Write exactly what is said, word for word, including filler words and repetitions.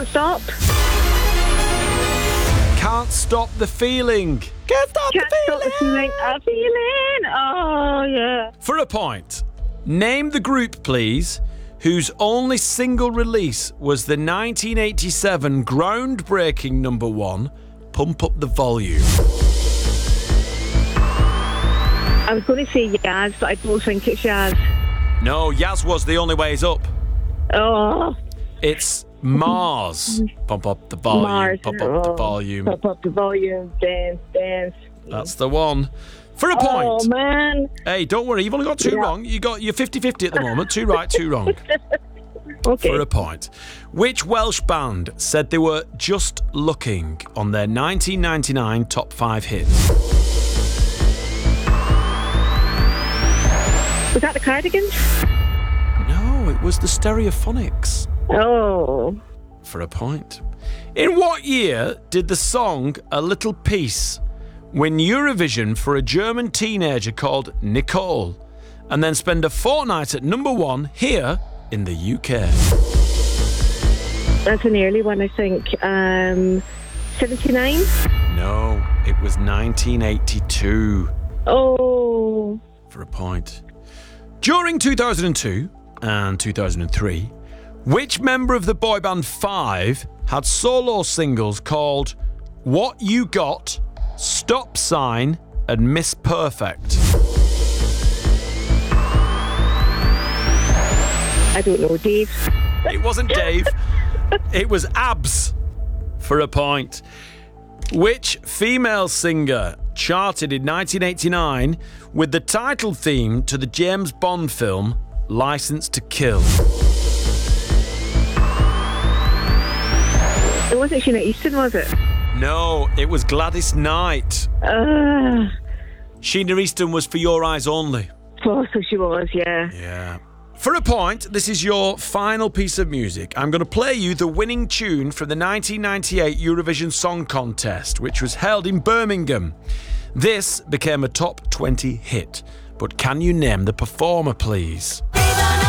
Can't Stop. Can't Stop the Feeling. Can't Stop Can't the Stop Feeling. the Feeling. A feeling. Oh, yeah. For a point, name the group, please, whose only single release was the nineteen eighty-seven groundbreaking number one, Pump Up the Volume. I was going to say Yaz, but I don't think it's Yaz. No, Yaz was The Only Ways Up. Oh. It's Mars. Pump up the volume. Mars. Pump up the volume. Pump up the volume. Dance, dance. That's the one. For a point. Oh, man. Hey, don't worry. You've only got two Yeah. wrong. You got, you're fifty-fifty at the moment. Two right, two wrong. Okay. For a point. Which Welsh band said they were just looking on their nineteen ninety-nine top five hits? Was that the Cardigans? No, it was the Stereophonics. Oh. For a point. In what year did the song A Little Piece win Eurovision for a German teenager called Nicole and then spend a fortnight at number one here in the U K? That's an early one, I think. Um, seventy-nine? No, it was nineteen eighty-two. Oh. For a point. During two thousand two and two thousand three, which member of the boy band Five had solo singles called What You Got, Stop Sign and Miss Perfect? I don't know, Dave. It wasn't Dave. It was Abs. For a point. Which female singer charted in nineteen eighty-nine with the title theme to the James Bond film Licence to Kill? It wasn't Sheena Easton, was it? No, it was Gladys Knight. Uh, Sheena Easton was For Your Eyes Only. oh, so she was, yeah. Yeah. For a point, this is your final piece of music. I'm going to play you the winning tune from the nineteen ninety-eight Eurovision Song Contest, which was held in Birmingham. This became a top twenty hit. But can you name the performer, please?